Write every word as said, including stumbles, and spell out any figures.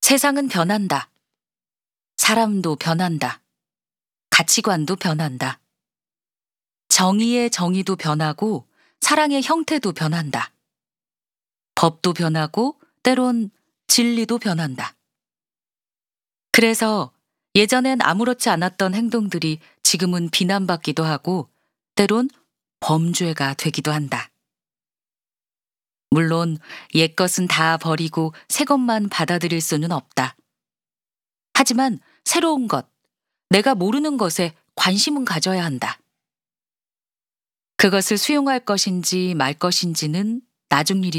세상은 변한다. 사람도 변한다. 가치관도 변한다. 정의의 정의도 변하고 사랑의 형태도 변한다. 법도 변하고 때론 진리도 변한다. 그래서 예전엔 아무렇지 않았던 행동들이 지금은 비난받기도 하고 때론 범죄가 되기도 한다. 물론 옛것은 다 버리고 새 것만 받아들일 수는 없다. 하지만 새로운 것, 내가 모르는 것에 관심은 가져야 한다. 그것을 수용할 것인지 말 것인지는 나중 일이지만